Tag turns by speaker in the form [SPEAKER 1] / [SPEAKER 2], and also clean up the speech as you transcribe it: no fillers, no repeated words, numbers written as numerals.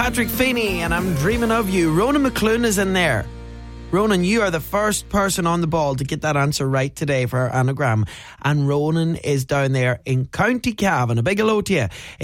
[SPEAKER 1] Patrick Feeney and I'm Dreaming of You. Ronan McClune is in there. Ronan, you are the first person on the ball to get that answer right today for our anagram. And Ronan is down there in County Cavan. A big hello to you.